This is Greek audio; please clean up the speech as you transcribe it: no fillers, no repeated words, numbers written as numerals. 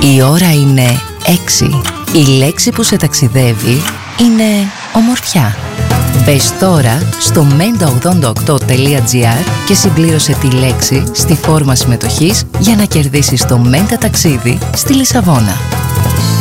Η ώρα είναι 6. Η λέξη που σε ταξιδεύει είναι ομορφιά. Μπες τώρα στο menta88.gr και συμπλήρωσε τη λέξη στη φόρμα συμμετοχής για να κερδίσεις το Menta ταξίδι στη Λισαβόνα.